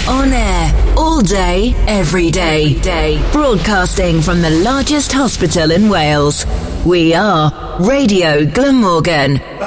On air, all day, every day. Broadcasting from the largest hospital in Wales. We are Radio Glamorgan.